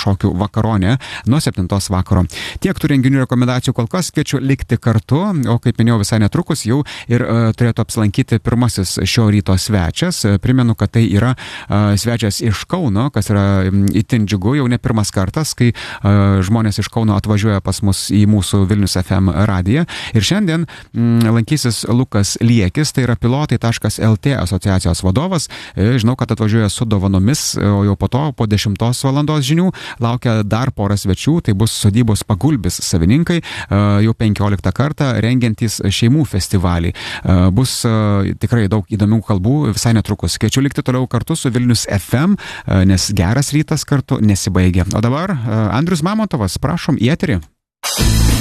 šokių vakaronė nuo 7 vakaro. Tiek tų renginių rekomendacijų kol kas, kviečiu likti kartu, o kaip minėjau visai netrukus jau ir turėtų apsilankyti pirmasis šio ryto svečias. Primenu, kad tai yra svečias iš Kauno, kas yra itin džiugu, jau ne pirmas kartas, kai žmonės iš Kauno atvažiuoja pas mus į mūsų Vilnius FM radiją. Ir šiandien lankysis Lukas Liekis, tai yra pilotai.lt asociacijos vadovas. Žinau, kad atvažiuoja su dovanomis, o jau po to, po 10 valandos žinių, laukia dar porą svečių, tai bus sodybos Pagulbis savininkai, jau 15 kartą rengiantys šeimų festivalį. Bus tikrai daug įdomių kalbų visai netrukus. Kviečiu likti toliau kartu su Vilnius FM, nes geras rytas kartu nesibaigia. O dabar Andrius Mamontovas, prašom į eterį.